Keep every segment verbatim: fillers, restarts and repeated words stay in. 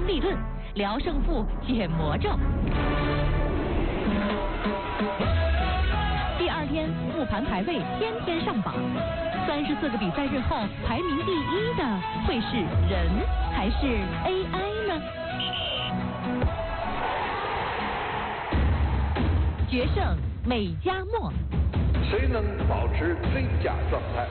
立论，聊胜负，解魔咒。第二天，复盘排位天天上榜。三十四个比赛日后，排名第一的会是人还是 A I 呢？决胜美加墨， 谁能保持最佳状态？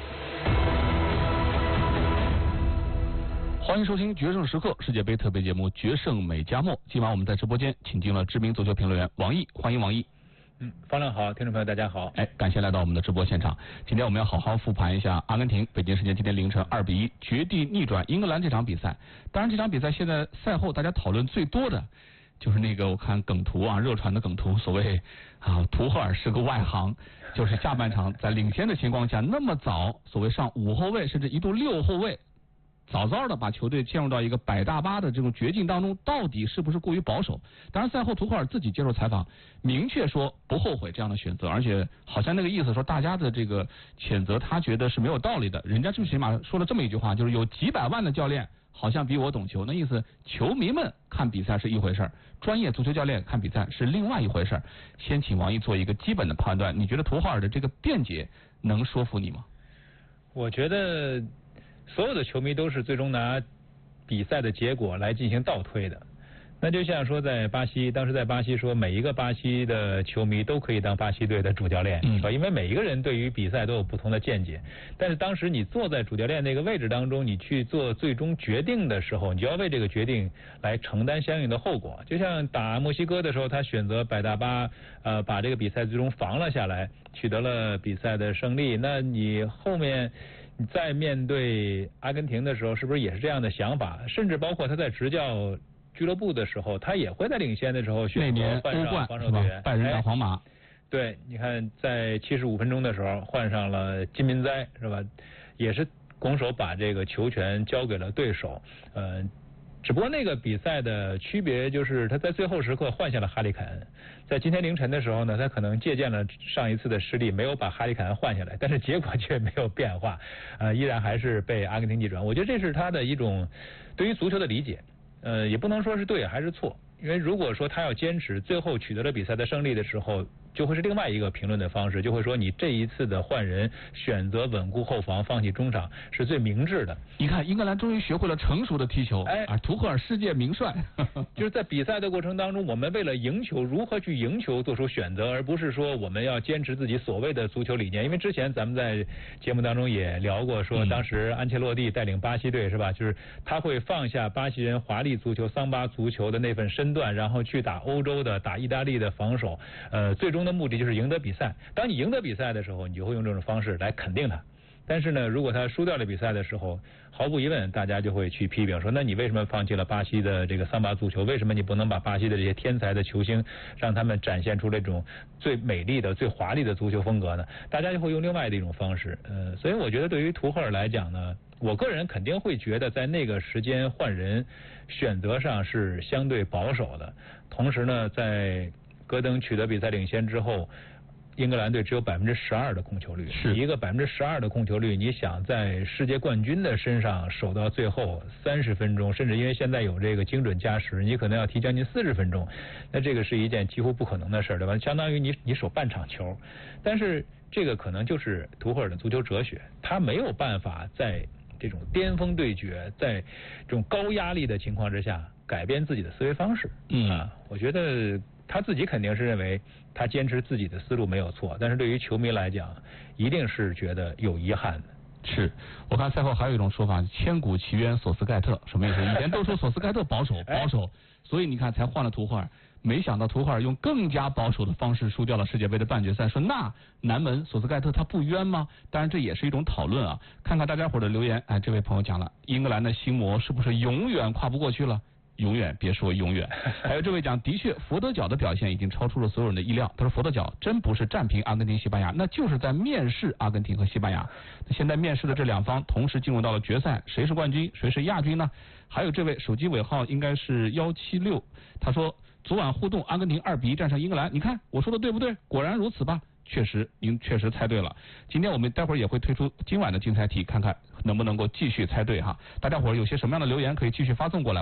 欢迎收听《决胜时刻》世界杯特别节目《决胜美加墨》。今晚我们在直播间请进了知名足球评论员王毅，欢迎王毅。 嗯，方亮好，听众朋友大家好。 哎，感谢来到我们的直播现场。今天我们要好好复盘一下阿根廷，北京时间今天凌晨二比一绝地逆转英格兰这场比赛。当然，这场比赛现在赛后大家讨论最多的就是那个我看梗图啊，热传的梗图，所谓啊图赫尔是个外行，就是下半场在领先的情况下那么早，所谓上五后卫甚至一度六后卫。早早的把球队陷入到一个百大巴的这种绝境当中，到底是不是过于保守？当然赛后图赫尔自己接受采访，明确说不后悔这样的选择，而且好像那个意思说大家的这个谴责他觉得是没有道理的。人家最起码说了这么一句话，就是有几百万的教练好像比我懂球，那意思球迷们看比赛是一回事，专业足球教练看比赛是另外一回事。先请王毅做一个基本的判断，你觉得图赫尔的这个辩解能说服你吗？ 我觉得所有的球迷都是最终拿比赛的结果来进行倒推的。那就像说在巴西，当时在巴西说每一个巴西的球迷都可以当巴西队的主教练，是吧？因为每一个人对于比赛都有不同的见解。但是当时你坐在主教练那个位置当中，你去做最终决定的时候，你就要为这个决定来承担相应的后果。就像打墨西哥的时候，他选择百大巴，呃，把这个比赛最终防了下来，取得了比赛的胜利。那你后面你在面对阿根廷的时候，是不是也是这样的想法？甚至包括他在执教俱乐部的时候，他也会在领先的时候选择换上防守队员， 拜仁打皇马。 对，你看在七十五分钟的时候换上了金民哉，是吧？也是拱手把这个球权交给了对手。呃，只不过那个比赛的区别就是他在最后时刻换下了哈里凯恩。在今天凌晨的时候呢，他可能借鉴了上一次的失利，没有把哈里凯恩换下来，但是结果却没有变化，呃，依然还是被阿根廷逆转。我觉得这是他的一种对于足球的理解。呃，也不能说是对还是错，因为如果说他要坚持，最后取得了比赛的胜利的时候，就会是另外一个评论的方式，就会说你这一次的换人选择稳固后防，放弃中场是最明智的。 你看，英格兰终于学会了成熟的踢球，哎，而图赫尔世界名帅， 就是在比赛的过程当中，我们为了赢球，如何去赢球做出选择，而不是说我们要坚持自己所谓的足球理念。因为之前咱们在节目当中也聊过，说当时安切洛蒂带领巴西队是吧，就是他会放下巴西人华丽足球、桑巴足球的那份身段，然后去打欧洲的、打意大利的防守，呃，最终的目的就是赢得比赛。当你赢得比赛的时候，你就会用这种方式来肯定他。但是呢，如果他输掉了比赛的时候，毫无疑问，大家就会去批评说，那你为什么放弃了巴西的这个桑巴足球？为什么你不能把巴西的这些天才的球星，让他们展现出这种最美丽的、最华丽的足球风格呢？大家就会用另外的一种方式。呃，所以我觉得对于图赫尔来讲呢，我个人肯定会觉得在那个时间换人选择上是相对保守的。同时呢，在戈登取得比赛领先之后，英格兰队只有百分之十二的控球率， 是一个百分之十二的控球率，你想在世界冠军的身上守到最后三十分钟，甚至因为现在有这个精准加时，你可能要踢将近四十分钟，那这个是一件几乎不可能的事，对吧？相当于你你守半场球，但是这个可能就是图赫尔的足球哲学，他没有办法在这种巅峰对决，在这种高压力的情况之下改变自己的思维方式。 嗯啊，我觉得他自己肯定是认为他坚持自己的思路没有错，但是对于球迷来讲，一定是觉得有遗憾的。 是，我看赛后还有一种说法，千古奇冤索斯盖特，什么意思？以前都说索斯盖特保守保守，所以你看才换了图赫尔，没想到图赫尔用更加保守的方式输掉了世界杯的半决赛，说那南门索斯盖特他不冤吗？当然这也是一种讨论啊，看看大家伙的留言。哎，这位朋友讲了，英格兰的心魔是不是永远跨不过去了？永远别说永远。还有这位讲，的确佛得角的表现已经超出了所有人的意料。他说佛得角真不是战平阿根廷、西班牙，那就是在面试阿根廷和西班牙。现在面试的这两方同时进入到了决赛，谁是冠军，谁是亚军呢？还有这位手机尾号应该是幺七六，他说昨晚互动阿根廷二比一战胜英格兰，你看我说的对不对？果然如此吧。确实，您确实猜对了。今天我们待会儿也会推出今晚的竞猜题，看看能不能够继续猜对哈。大家伙儿有些什么样的留言可以继续发送过来。